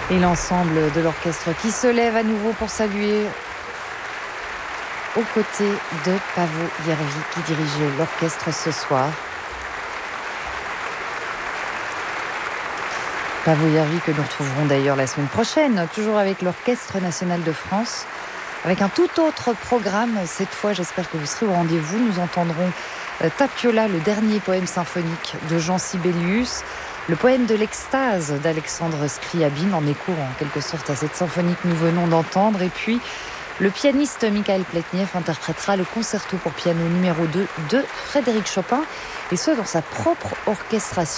Et l'ensemble de l'orchestre qui se lève à nouveau pour saluer aux côtés de Paavo Järvi qui dirige l'orchestre ce soir. Paavo Järvi que nous retrouverons d'ailleurs la semaine prochaine, toujours avec l'Orchestre National de France, avec un tout autre programme. Cette fois, j'espère que vous serez au rendez-vous. Nous entendrons Tapiola, le dernier poème symphonique de Jean Sibelius, le poème de l'extase d'Alexandre Scriabine, en écho en quelque sorte à cette symphonie que nous venons d'entendre. Et puis, le pianiste Mikhail Pletnev interprétera le concerto pour piano numéro 2 de Frédéric Chopin, et ce dans sa propre orchestration.